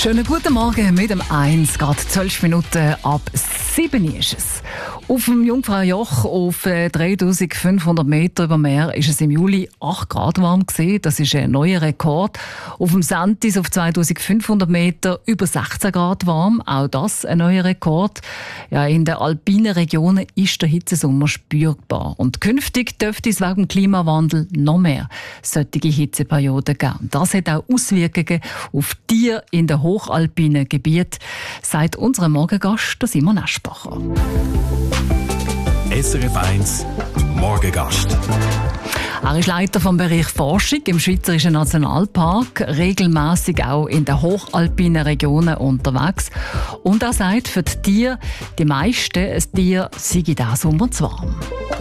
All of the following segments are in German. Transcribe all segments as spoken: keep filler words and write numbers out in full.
Schönen guten Morgen mit dem eins, gerade zwölf Minuten ab sieben ist es. Auf dem Jungfraujoch auf dreitausendfünfhundert Meter über Meer ist es im Juli acht Grad warm gewesen. Das ist ein neuer Rekord. Auf dem Sentis auf zweitausendfünfhundert Meter über sechzehn Grad warm. Auch das ein neuer Rekord. Ja, in den alpinen Regionen ist der Hitzesommer spürbar. Und künftig dürfte es wegen dem Klimawandel noch mehr solche Hitzeperioden geben. Das hat auch Auswirkungen auf Tiere in den hochalpinen Gebieten, sagt unser Morgengast Simon Aschbacher. S R F eins Morgengast. Er ist Leiter vom Bereich Forschung im Schweizerischen Nationalpark, regelmäßig auch in den hochalpinen Regionen unterwegs. Und er sagt, für die Tiere, die meisten Tiere sei diesen Sommer zu warm.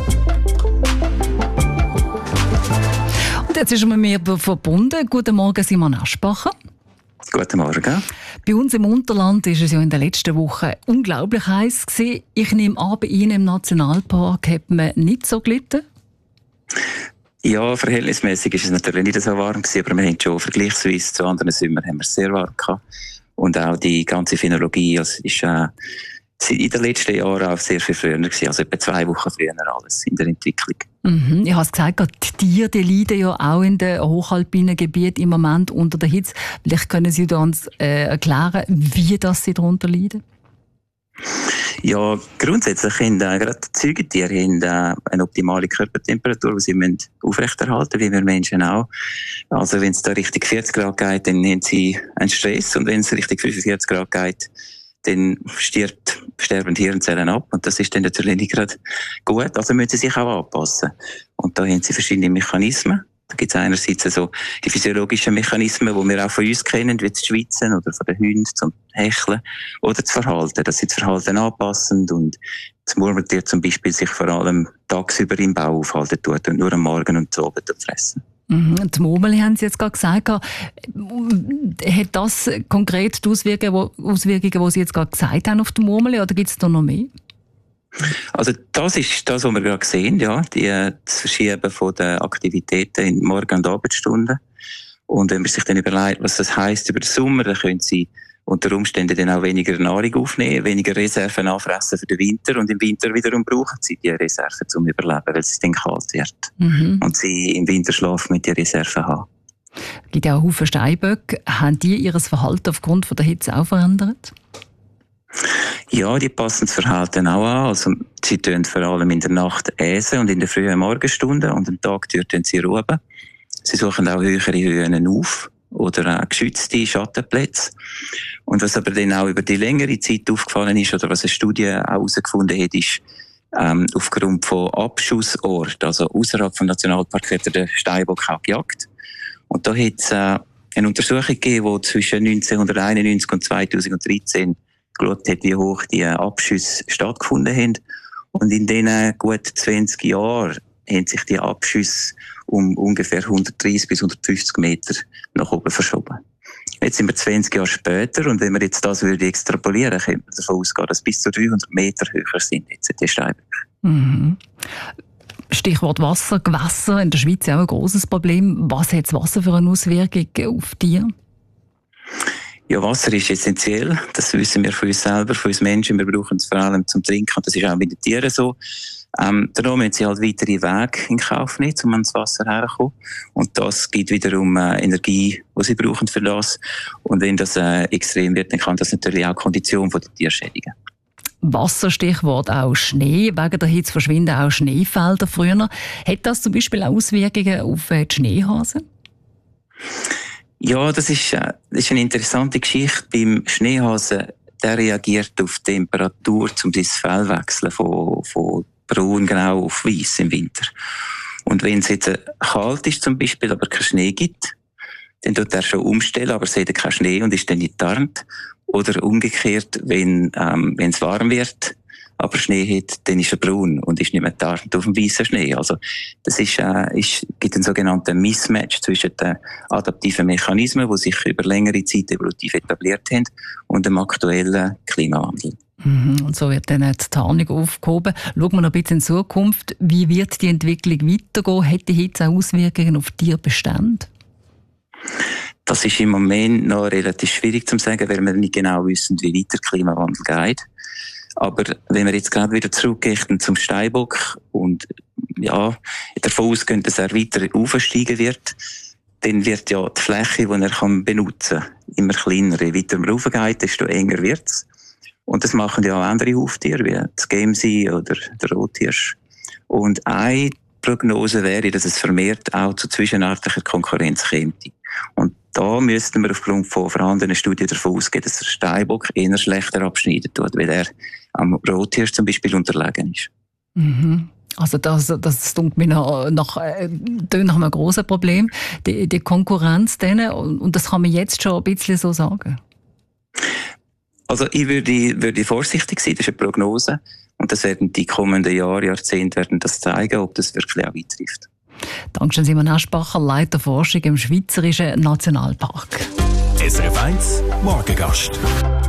Und jetzt ist er mit mir verbunden. Guten Morgen, Simon Aschbacher. Guten Morgen. Bei uns im Unterland war es ja in den letzten Wochen unglaublich heiß gewesen. Ich nehme an, bei Ihnen im Nationalpark hat man nicht so gelitten? Ja, verhältnismäßig ist es natürlich nicht so warm gewesen, aber wir haben schon vergleichsweise zu anderen Sommern haben wir es sehr warm gehabt. Und auch die ganze Phänologie also ist äh, in den letzten Jahren auch sehr viel früher gewesen, also etwa zwei Wochen früher alles in der Entwicklung. Mhm. Ich habe es gesagt, die Tiere die leiden ja auch in den hochalpinen Gebieten im Moment unter der Hitze. Vielleicht können Sie uns äh, erklären, wie das sie darunter leiden? Ja, grundsätzlich haben äh, gerade die Säugetiere haben, äh, eine optimale Körpertemperatur, die sie müssen aufrechterhalten müssen, wie wir Menschen auch. Also wenn es da Richtung vierzig Grad geht, dann haben sie einen Stress, und wenn es Richtung fünfundvierzig Grad geht, dann stirbt, sterben die Hirnzellen ab, und das ist dann natürlich nicht gerade gut, also müssen sie sich auch anpassen. Und da haben sie verschiedene Mechanismen. Da gibt es einerseits so die physiologischen Mechanismen, die wir auch von uns kennen, wie das Schwitzen oder von den Hunden zum Hecheln oder das Verhalten. Das sind das Verhalten anpassend, und das Murmeltier zum Beispiel sich vor allem tagsüber im Bau aufhalten tut und nur am Morgen und am Abend fressen. Mhm. Die Murmel haben Sie jetzt gerade gesagt. Hat das konkret die Auswirkungen, Auswirkungen, die Sie jetzt gerade gesagt haben, auf die Murmel, oder gibt es da noch mehr? Also das ist das, was wir gerade sehen, ja, die, das Verschieben von den Aktivitäten in Morgen- und Abendstunden. Und wenn man sich dann überlegt, was das heisst über den Sommer, dann können Sie unter Umständen dann auch weniger Nahrung aufnehmen, weniger Reserven anfressen für den Winter, und im Winter wiederum brauchen Sie die Reserven zum Überleben, weil es dann kalt wird. Mhm. Und Sie im Winterschlaf mit den Reserven haben. Es gibt ja auch Haufen Steinböcke. Haben die ihr Verhalten aufgrund von der Hitze auch verändert? Ja, die passen das Verhalten auch an. Also, sie tun vor allem in der Nacht äsen und in der frühen Morgenstunden, und am Tag tun sie ruhen. Sie suchen auch höhere Höhen auf oder auch geschützte Schattenplätze. Und was aber dann auch über die längere Zeit aufgefallen ist, oder was eine Studie auch herausgefunden hat, ist, ähm, aufgrund von Abschussorten, also außerhalb vom Nationalpark, wird der Steinbock auch gejagt. Und da hat es äh, eine Untersuchung gegeben, die zwischen neunzehnhunderteinundneunzig und zweitausenddreizehn geschaut hat, wie hoch die Abschüsse stattgefunden haben. Und in diesen gut zwanzig Jahren haben sich die Abschüsse um ungefähr hundertdreißig bis hundertfünfzig Meter nach oben verschoben. Jetzt sind wir zwanzig Jahre später, und wenn wir jetzt das würde extrapolieren, könnte man davon ausgehen, dass bis zu dreihundert Meter höher sind jetzt die Steinböcke. Mhm. Stichwort Wasser, Gewässer, in der Schweiz auch ein grosses Problem. Was hat das Wasser für eine Auswirkung auf Tiere? Ja, Wasser ist essentiell. Das wissen wir von uns selber, von uns Menschen. Wir brauchen es vor allem zum Trinken. Und das ist auch mit den Tieren so. Ähm, darum müssen sie halt weitere Wege in Kauf nehmen, um ans Wasser herzukommen. Und das gibt wiederum äh, Energie, die sie brauchen für das. Und wenn das äh, extrem wird, dann kann das natürlich auch die Kondition der Tiere schädigen. Wasserstichwort auch Schnee. Wegen der Hitze verschwinden auch Schneefelder früher. Hat das zum Beispiel auch Auswirkungen auf äh, die Schneehasen? Ja, das ist, äh, das ist eine interessante Geschichte. Beim Schneehasen, der reagiert auf die Temperatur, um sein Fell zu wechseln, von, von braun genau auf weiß im Winter. Und wenn es jetzt äh, kalt ist zum Beispiel, aber kein Schnee gibt, dann tut er schon umstellen, aber sieht keinen Schnee und ist dann nicht tarnt. Oder umgekehrt, wenn ähm, wenn es warm wird, aber Schnee hat, dann ist er braun und ist nicht mehr tarnt auf dem weißen Schnee. Also das ist, äh, ist, gibt einen sogenannten Mismatch zwischen den adaptiven Mechanismen, die sich über längere Zeit evolutiv etabliert haben, und dem aktuellen Klimawandel. Mhm, und so wird dann die Tarnung aufgehoben. Schauen wir noch ein bisschen in Zukunft. Wie wird die Entwicklung weitergehen? Hat die Hitze auch Auswirkungen auf Tierbestände? Das ist im Moment noch relativ schwierig zu sagen, weil wir nicht genau wissen, wie weit der Klimawandel geht. Aber wenn wir jetzt gerade wieder zurückgehen zum Steinbock und ja, davon ausgehen, dass er weiter aufsteigen wird, dann wird ja die Fläche, die er kann benutzen kann, immer kleiner. Je weiter man raufgeht, desto enger wird es. Und das machen ja auch andere Huftiere, wie das Gamsee oder der Rothirsch. Und eine Prognose wäre, dass es vermehrt auch zu zwischenartiger Konkurrenz käme. Und da müssten wir aufgrund von vorhandenen Studien davon ausgehen, dass der Steinbock eher schlechter abschneiden tut, weil er am Rothirsch zum Beispiel unterlegen ist. Mhm. Also das, das klingt mir nach, nach, äh, nach einem grossen Problem, die, die Konkurrenz denen, und das kann man jetzt schon ein bisschen so sagen. Also ich würde, würde vorsichtig sein, das ist eine Prognose, und das werden die kommenden Jahre, Jahrzehnte werden das zeigen, ob das wirklich auch eintrifft. Dankeschön, Simon Aschbacher, Leiter Forschung im Schweizerischen Nationalpark. S R F eins Morgengast.